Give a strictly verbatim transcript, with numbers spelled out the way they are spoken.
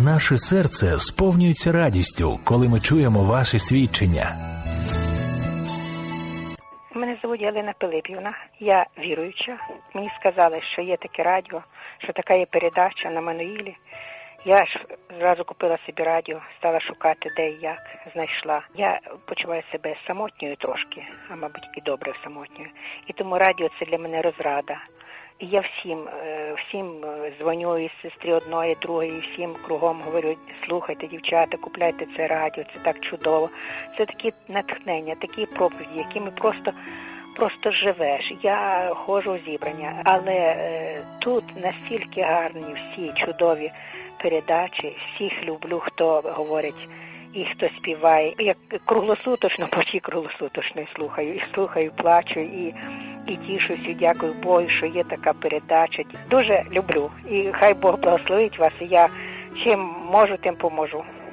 наше серце сповнюється радістю, коли ми чуємо ваші свідчення. Мене звуть Галина Пилипівна, я віруюча. Мені сказали, що є таке радіо, що така є передача на Мануїлі. Я ж зразу купила собі радіо, стала шукати де і як, знайшла. Я почуваю себе самотньою трошки, а мабуть і добре самотньою. І тому радіо це для мене розрада. І я всім, всім дзвоню, і сестрі одної, другої, і всім кругом говорю, слухайте, дівчата, купляйте це радіо, це так чудово. Це такі натхнення, такі проповіді, якими просто, просто живеш. Я ходжу у зібрання, але е, тут настільки гарні всі чудові передачі, всіх люблю, хто говорить і хто співає. Я круглосуточно, почти круглосуточно слухаю, і слухаю, плачу, і І тішуся, дякую Богу, що є така передача. Дуже люблю. І хай Бог благословить вас, і я чим можу, тим поможу.